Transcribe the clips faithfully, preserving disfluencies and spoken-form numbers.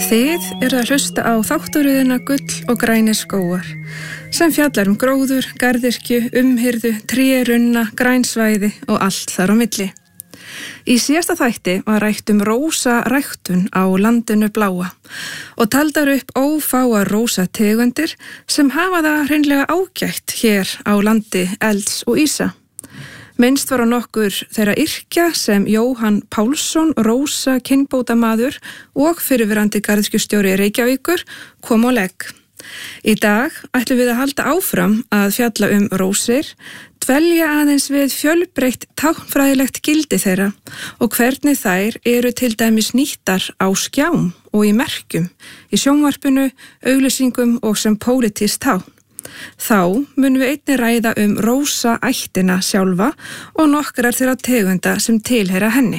Þið eru að hlusta á þáttaröðina Gull og grænir skógar sem fjallar um gróður, garðyrkju, umhirðu, trérunna, grænsvæði og allt þar á milli. Í síðasta þætti var rætt um rósaræktun á landinu bláa og taldar upp ófáar rósategundir sem hafa það hreinlega ágætt hér á landi elds og ísa. Minnst var á nokkur þeirra yrkja sem Jóhann Pálsson, rósa kynbótamaður og fyrirverandi garðyrkjustjóri Reykjavíkur kom á legg. Í dag ætlum við að halda áfram að fjalla um rósir, dvelja aðeins við fjölbreytt táknfræðilegt gildi þeirra og hvernig þær eru til dæmis nýttar á skjám og í merkjum, í sjónvarpinu, auglýsingum og sem pólitískt tákn. Þá munum við einnig ræða um rósaættina sjálfa og nokkrar þeirra tegunda sem tilheyra henni.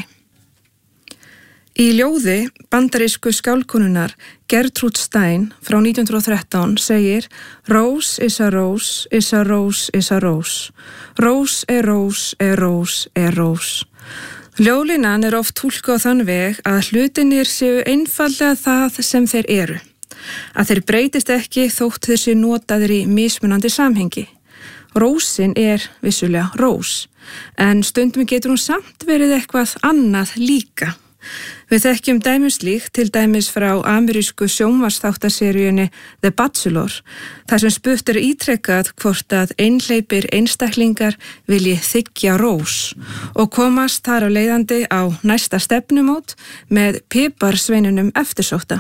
Í ljóði bandarísku skálkonunnar Gertrude Stein frá nítján hundrað og þrettán segir Rose is a rose, is a rose, is a rose. Rose er rose, er rose, er rose. Ljóðlínan er oft túlkuð á þann veg að hlutinir séu einfaldlega það sem þeir eru. Að þeir breytist ekki þótt þeir séu notaðir í mismunandi samhengi. Rósin er vissulega rós, en stundum getur hún samt verið eitthvað annað líka. Við þekkjum dæmis líkt til dæmis frá amerísku sjónvarpsþáttaseríunni The Bachelor, þar sem spurt er ítrekkað hvort að einhleypir einstaklingar vilji þiggja rós og komast þar á leiðandi á næsta stefnumót með piparsveinunum eftirsótta.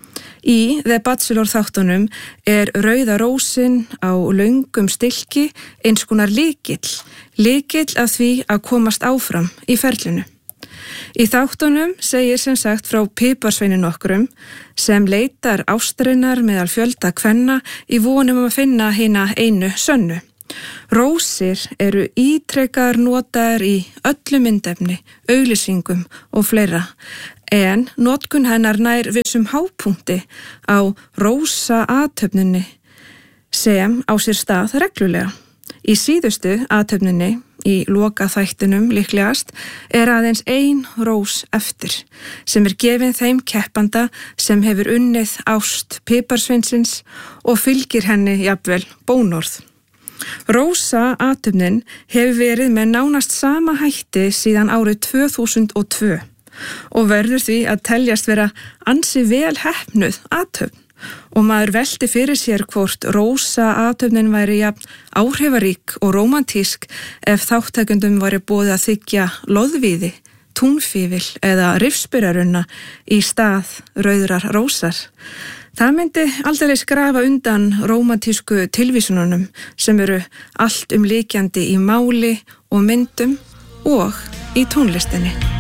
Í The Bachelor þáttunum er rauða rósin á löngum stilki eins konar lykill, lykill af því að komast áfram í ferlinu. Í þáttunum segir sem sagt frá piparsveinin okkurum sem leitar ástarinnar meðal fjölda kvenna í vonum um að finna hina einu sönnu. Rósir eru ítrekkaðar notaðar í öllu myndefni, auglýsingum og fleira. En notkun hennar nær vissum hápunkti á rósa athöfninni sem á sér stað reglulega. Í síðustu athöfninni, í loka þættinum líklegast, er aðeins ein rós eftir sem er gefin þeim keppanda sem hefur unnið ást piparsveinsins og fylgir henni jafnvel bónorð. Rósa athöfnin hefur verið með nánast sama hætti síðan árið tvö þúsund og tvö. Og verður því að teljast vera ansi vel heppnuð athöfn og maður velti fyrir sér hvort rósa athöfnin væri jafn áhrifarík og rómantísk ef þáttakendum væri boðið að þiggja loðvíði, túnfífil eða rifsbyrjarunna í stað rauðrar rósar. Það myndi aldrei skrafa undan rómantísku tilvísununum sem eru allt umlykjandi í máli og myndum og í tónlistinni.